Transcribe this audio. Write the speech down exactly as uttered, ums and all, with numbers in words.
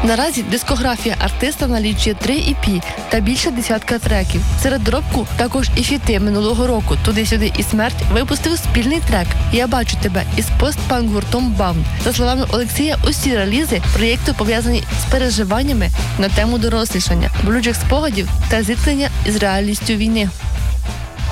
Наразі дискографія артиста налічує три і пі та більше десятка треків. Серед доробку також і фіти минулого року «Туди-сюди» і «Смерть» випустив спільний трек «Я бачу тебе» із постпанк-гуртом «Баун». За словами Олексія, усі релізи проєкту пов'язані з переживаннями на тему дорослішання, болючих спогадів та зіткнення із реальністю війни.